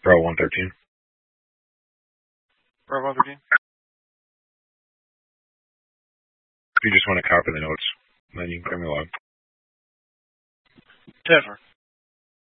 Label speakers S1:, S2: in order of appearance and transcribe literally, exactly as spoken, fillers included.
S1: Bravo one thirteen.
S2: Bravo one thirteen.
S1: If you just want to copy the notes, then you can bring me along.
S2: ten four.